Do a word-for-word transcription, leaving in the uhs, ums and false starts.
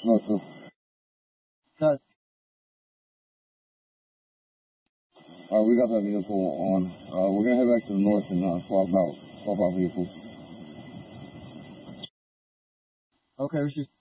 No, sir. Cut. All right, we got that vehicle on. Uh, we're gonna head back to the north and uh, swap out, swap out vehicles. Okay, we should